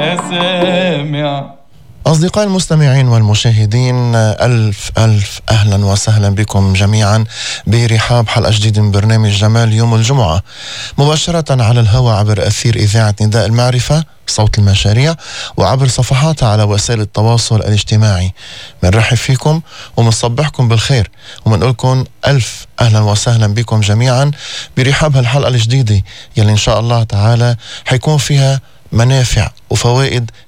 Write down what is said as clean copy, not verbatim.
يا سامع. أصدقائي المستمعين والمشاهدين، ألف ألف أهلا وسهلا بكم جميعا برحاب حلقة جديدة من برنامج جمال يوم الجمعة، مباشرة على الهواء عبر أثير إذاعة نداء المعرفة صوت المشاريع، وعبر صفحاتها على وسائل التواصل الاجتماعي. بنرحب فيكم ومنصبحكم بالخير ومنقول لكم ألف أهلا وسهلا بكم جميعا برحاب هالحلقة الجديدة يلي إن شاء الله تعالى حيكون فيها منافع وفوائد